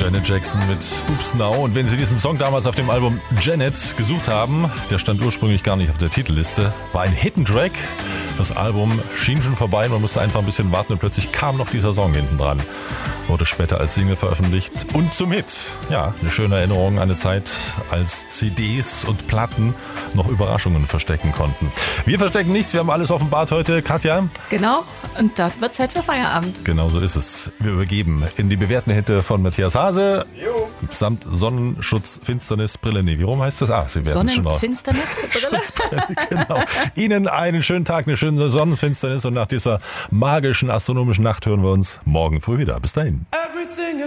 Janet Jackson mit Oops Now. Und wenn Sie diesen Song damals auf dem Album Janet gesucht haben, der stand ursprünglich gar nicht auf der Titelliste, war ein Hidden Track. Das Album schien schon vorbei, man musste einfach ein bisschen warten und plötzlich kam noch dieser Song hinten dran. Wurde später als Single veröffentlicht und zum Hit. Ja, eine schöne Erinnerung an eine Zeit, als CDs und Platten noch Überraschungen verstecken konnten. Wir verstecken nichts, wir haben alles offenbart heute. Katja? Genau, und da wird Zeit für Feierabend. Genau so ist es. Wir übergeben in die bewährten Hände von Matthias Hase. Samt Sonnenschutz, Finsternisbrille. Nee, wie rum heißt das? Sie werden schon noch. Sonnenfinsternisbrille? Genau. Ihnen einen schönen Tag, eine schöne Sonnenfinsternis und nach dieser magischen astronomischen Nacht hören wir uns morgen früh wieder. Bis dahin.